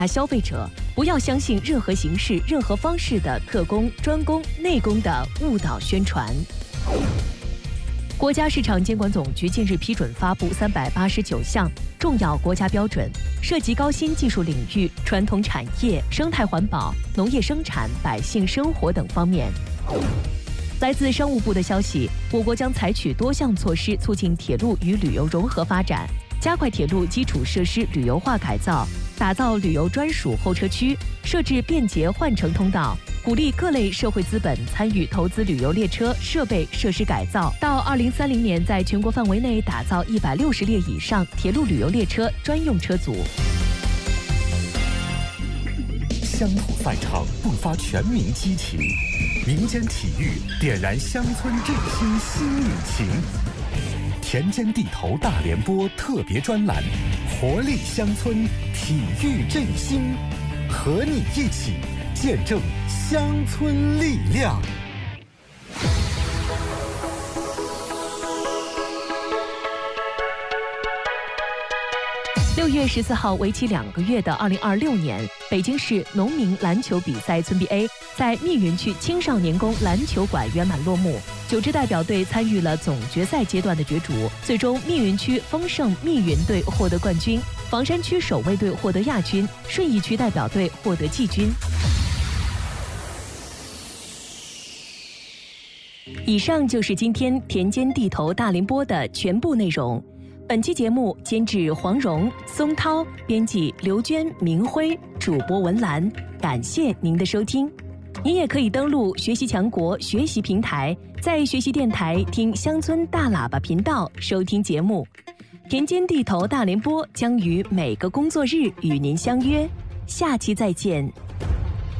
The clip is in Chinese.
消费者不要相信任何形式、任何方式的特供、专供、内供的误导宣传。国家市场监管总局近日批准发布389项重要国家标准，涉及高新技术领域、传统产业、生态环保、农业生产、百姓生活等方面。来自商务部的消息，我国将采取多项措施促进铁路与旅游融合发展，加快铁路基础设施旅游化改造，打造旅游专属候车区，设置便捷换乘通道，鼓励各类社会资本参与投资旅游列车设备设施改造。到2030年，在全国范围内打造160列以上铁路旅游列车专用车组。 乡土赛场迸发全民激情，民间体育点燃乡村振兴新引擎。田间地头大联播特别专栏，活力乡村，体育振兴，和你一起见证乡村力量。 6月14号，为期2个月的2026年北京市农民篮球比赛村 BA 在密云区青少年宫篮球馆圆满落幕。9支代表队参与了总决赛阶段的角逐，最终密云区丰盛密云队获得冠军，房山区守卫队获得亚军，顺义区代表队获得季军。以上就是今天田间地头大联播的全部内容。本期节目监制黄蓉、松涛，编辑刘娟、明辉，主播文兰。感谢您的收听。您也可以登录学习强国学习平台，在学习电台听乡村大喇叭频道收听节目。田间地头大联播将于每个工作日与您相约，下期再见。